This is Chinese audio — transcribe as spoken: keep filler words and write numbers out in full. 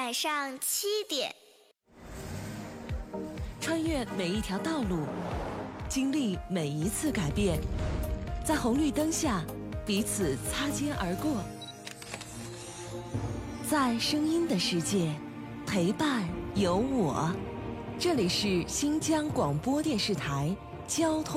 晚上七点。 穿越每一条道路，经历每一次改变，在红绿灯下彼此擦肩而过，在声音的世界陪伴有我。这里是新疆广播电视台交通